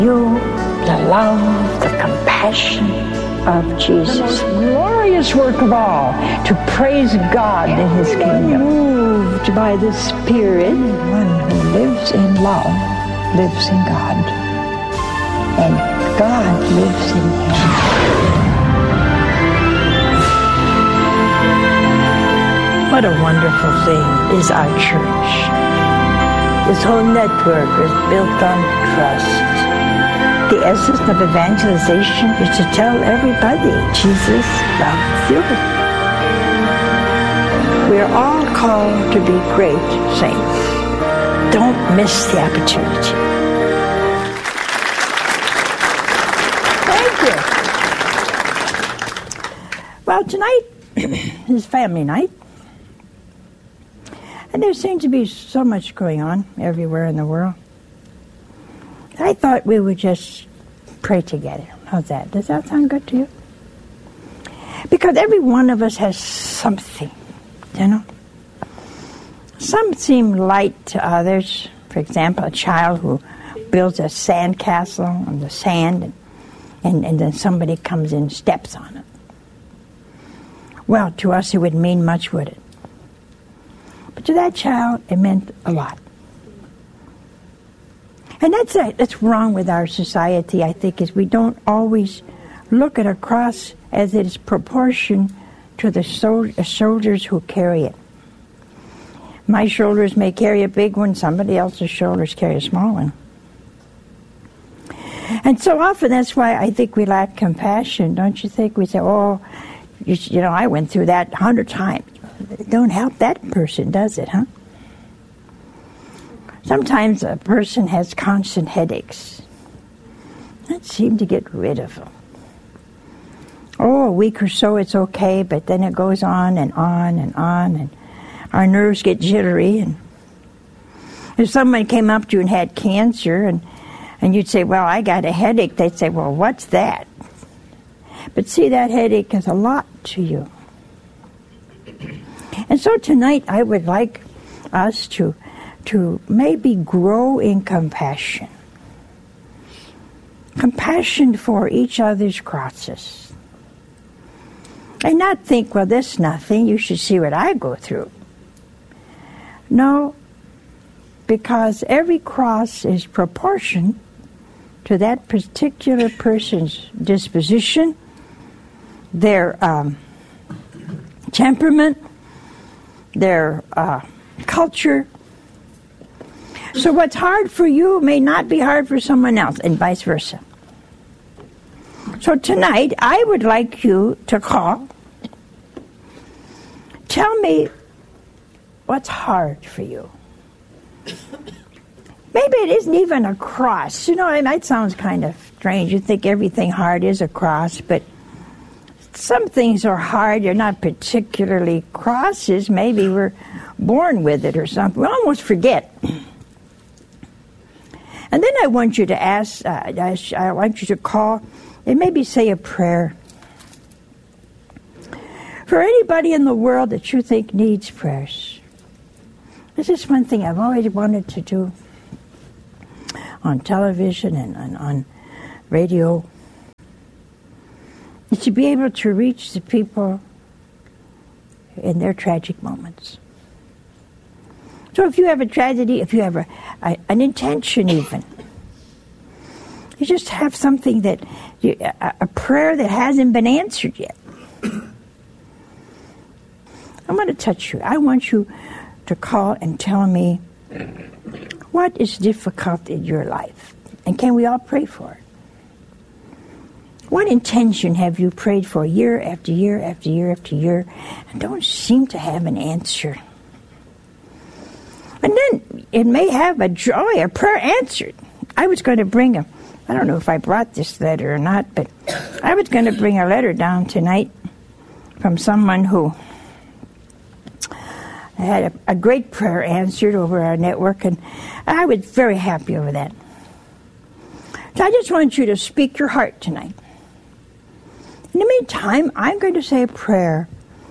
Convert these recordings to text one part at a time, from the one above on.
You, the love, the compassion of Jesus. The most glorious work of all, to praise God in His kingdom. Moved by the Spirit, one who lives in love lives in God, and God lives in him. What a wonderful thing is our church. This whole network is built on trust. The essence of evangelization is to tell everybody Jesus loves you. We're all called to be great saints. Don't miss the opportunity. Thank you. Well, tonight is family night. And there seems to be so much going on everywhere in the world. I thought we would just pray together. How's that? Does that sound good to you? Because every one of us has something, you know. Some seem light to others. For example, a child who builds a sand castle on the sand and then somebody comes in and steps on it. Well, to us it wouldn't mean much, would it? But to that child, it meant a lot. And that's wrong with our society, I think, is we don't always look at a cross as it is proportioned to the shoulders who carry it. My shoulders may carry a big one, somebody else's shoulders carry a small one. And so often that's why I think we lack compassion, don't you think? We say, oh, you know, I went through that 100 times. It don't help that person, does it, huh? Sometimes a person has constant headaches. That seems to get rid of them. Oh, a week or so it's okay, but then it goes on and on and on, and our nerves get jittery. And if someone came up to you and had cancer, and you'd say, well, I got a headache, they'd say, well, what's that? But see, that headache is a lot to you. And so tonight I would like us to maybe grow in compassion. Compassion for each other's crosses. And not think, well, this is nothing, you should see what I go through. No, because every cross is proportioned to that particular person's disposition, their temperament, their culture. So what's hard for you may not be hard for someone else, and vice versa. So tonight, I would like you to call. Tell me what's hard for you. Maybe it isn't even a cross. You know, that sounds kind of strange. You think everything hard is a cross, but some things are hard. They're not particularly crosses. Maybe we're born with it or something. We almost forget. And then I want you to ask, I want you to call and maybe say a prayer for anybody in the world that you think needs prayers. This is one thing I've always wanted to do on television and on radio, is to be able to reach the people in their tragic moments. So if you have a tragedy, if you have an intention even, you just have something that, a prayer that hasn't been answered yet. I'm going to touch you. I want you to call and tell me what is difficult in your life. And can we all pray for it? What intention have you prayed for year after year after year after year and don't seem to have an answer? And then it may have a joy, a prayer answered. I was going to bring I don't know if I brought this letter or not, but I was going to bring a letter down tonight from someone who had a great prayer answered over our network, and I was very happy over that. So I just want you to speak your heart tonight. In the meantime, I'm going to say a prayer.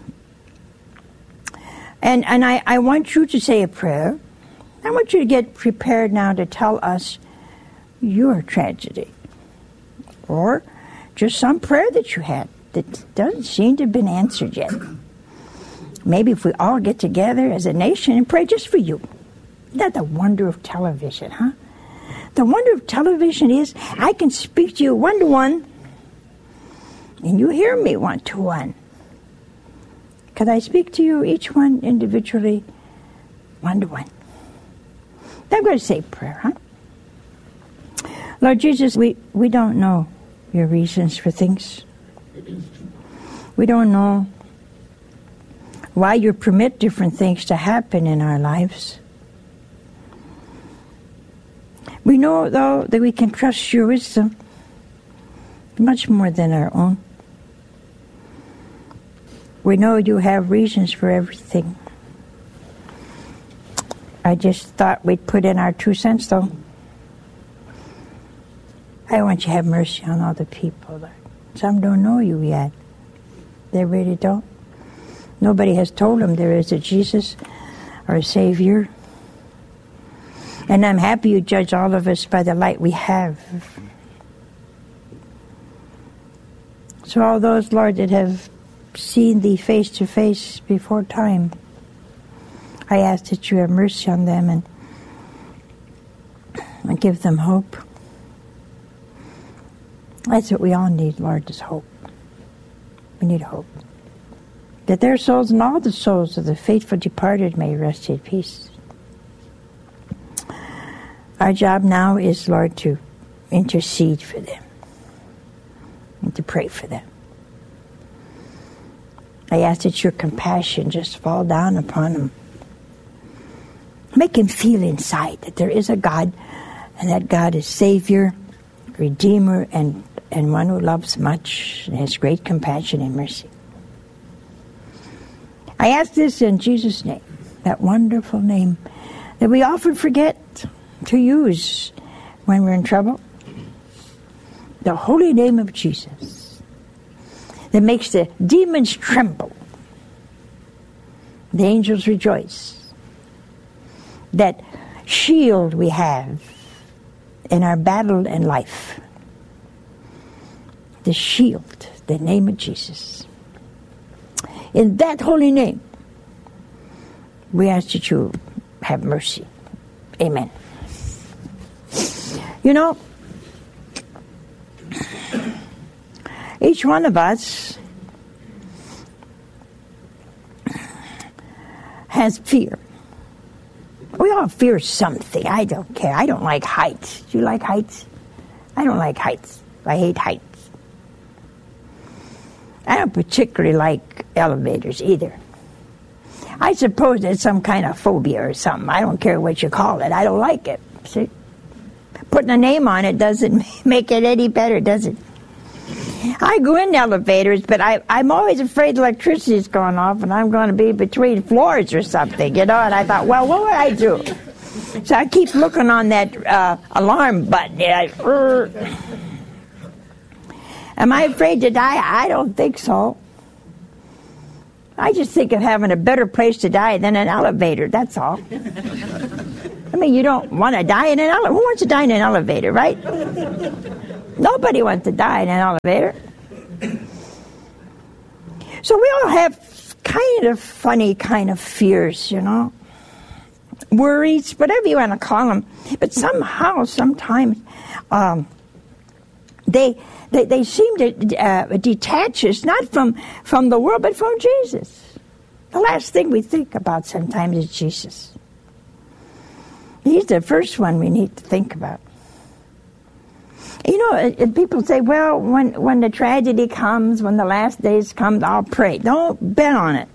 And I want you to say a prayer. I want you to get prepared now to tell us your tragedy. Or just some prayer that you had that doesn't seem to have been answered yet. Maybe if we all get together as a nation and pray just for you. Isn't that the wonder of television, huh? The wonder of television is I can speak to you one-to-one, and you hear me one-to-one. Because I speak to you, each one individually, one-to-one. I'm going to say prayer, huh? Lord Jesus, we don't know your reasons for things. We don't know why you permit different things to happen in our lives. We know, though, that we can trust your wisdom much more than our own. We know you have reasons for everything. I just thought we'd put in our 2 cents, though. I want you to have mercy on all the people, Lord. Some don't know you yet. They really don't. Nobody has told them there is a Jesus or a Savior. And I'm happy you judge all of us by the light we have. So all those, Lord, that have seen thee face to face before time, I ask that you have mercy on them and give them hope. That's what we all need, Lord, is hope. We need hope. That their souls and all the souls of the faithful departed may rest in peace. Our job now is, Lord, to intercede for them and to pray for them. I ask that your compassion just fall down upon them. Make him feel inside that there is a God, and that God is Savior, Redeemer, and one who loves much and has great compassion and mercy. I ask this in Jesus' name, that wonderful name that we often forget to use when we're in trouble. The holy name of Jesus that makes the demons tremble, the angels rejoice. That shield we have in our battle in life. The shield, the name of Jesus. In that holy name, we ask that you have mercy. Amen. You know, each one of us has fear. We all fear something. I don't care. I don't like heights. Do you like heights? I don't like heights. I hate heights. I don't particularly like elevators either. I suppose it's some kind of phobia or something. I don't care what you call it. I don't like it. See? Putting a name on it doesn't make it any better, does it? I go in elevators, but I'm always afraid electricity's going off and I'm going to be between floors or something, you know. And I thought, well, what would I do? So I keep looking on that alarm button. Am I afraid to die? I don't think so. I just think of having a better place to die than an elevator, that's all. I mean, you don't want to die in an elevator. Who wants to die in an elevator, right? Nobody wants to die in an elevator. So we all have kind of funny kind of fears, you know. Worries, whatever you want to call them. But somehow, sometimes, they seem to detach us, not from the world, but from Jesus. The last thing we think about sometimes is Jesus. He's the first one we need to think about. You know, people say, well, when the tragedy comes, when the last days come, I'll pray. Don't bet on it.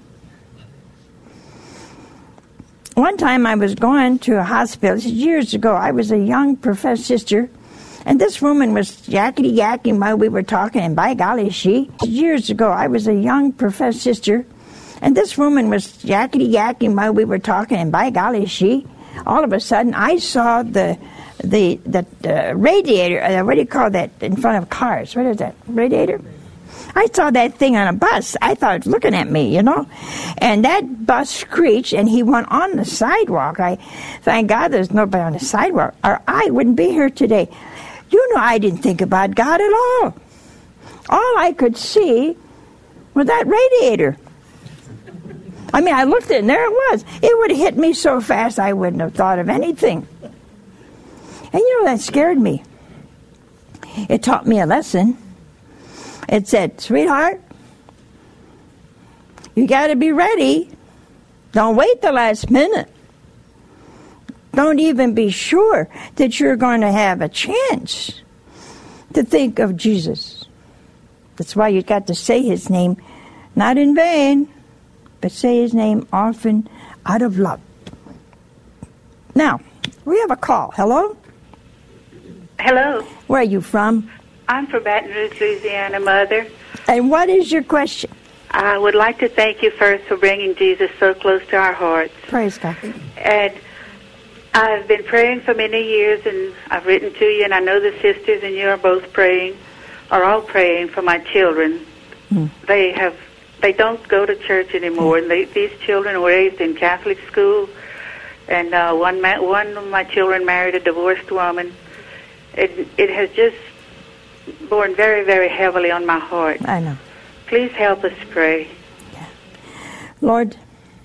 One time I was going to a hospital, this is years ago. I was a young professed sister, and this woman was yakety-yakking while we were talking, and by golly, years ago, I was a young professed sister, and this woman was yakety-yakking while we were talking, and by golly, all of a sudden, I saw the radiator, what do you call that, in front of cars? What is that, radiator? I saw that thing on a bus. I thought it was looking at me, you know. And that bus screeched, and he went on the sidewalk. I thank God there's nobody on the sidewalk, or I wouldn't be here today. You know, I didn't think about God at all. All I could see was that radiator. I mean, I looked at it, and there it was. It would have hit me so fast I wouldn't have thought of anything. And you know, that scared me. It taught me a lesson. It said, sweetheart, you got to be ready. Don't wait the last minute. Don't even be sure that you're going to have a chance to think of Jesus. That's why you got to say his name, not in vain, but say his name often out of love. Now, we have a call. Hello? Hello. Where are you from? I'm from Baton Rouge, Louisiana, Mother. And what is your question? I would like to thank you first for bringing Jesus so close to our hearts. Praise God. And I've been praying for many years, and I've written to you, and I know the sisters and you are both praying, are all praying for my children. They don't go to church anymore, and these children were raised in Catholic school, and one of my children married a divorced woman. It has just borne very, very heavily on my heart. I know. Please help us pray. Yeah. Lord,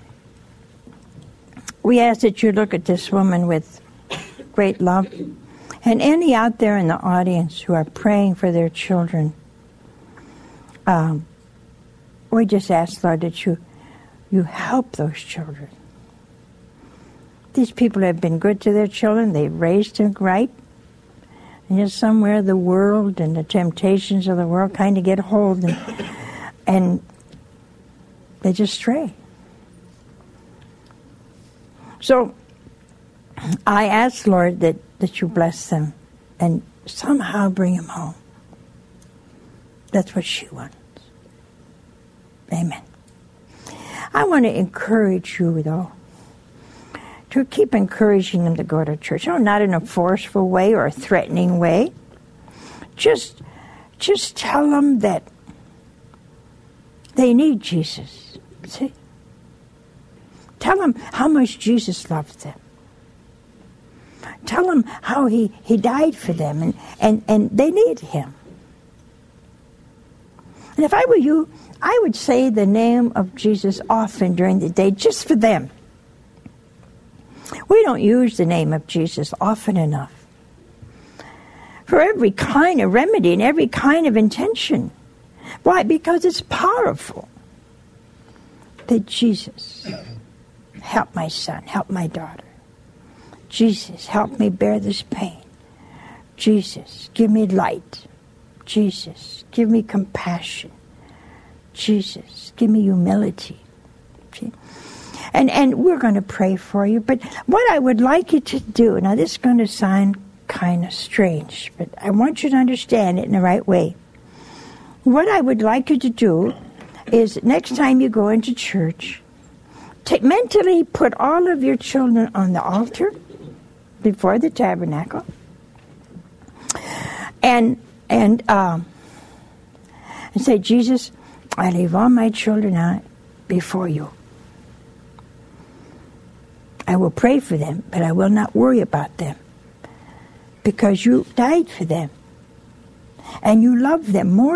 we ask that you look at this woman with great love. And any out there in the audience who are praying for their children, we just ask, Lord, that you help those children. These people have been good to their children. They've raised them right. And yet somewhere the world and the temptations of the world kind of get a hold and they just stray. So I ask, Lord, that you bless them and somehow bring them home. That's what she wants. Amen. I want to encourage you, though, to keep encouraging them to go to church. No, not in a forceful way or a threatening way. Just tell them that they need Jesus. See? Tell them how much Jesus loves them. Tell them how he died for them and they need him. And if I were you, I would say the name of Jesus often during the day just for them. We don't use the name of Jesus often enough. For every kind of remedy and every kind of intention. Why? Because it's powerful. That Jesus, help my son, help my daughter. Jesus, help me bear this pain. Jesus, give me light. Jesus, give me compassion. Jesus, give me humility. See? And we're going to pray for you. But what I would like you to do, now this is going to sound kind of strange, but I want you to understand it in the right way. What I would like you to do is next time you go into church, mentally put all of your children on the altar before the tabernacle and say, Jesus, I leave all my children out before you. I will pray for them, but I will not worry about them because you died for them and you love them more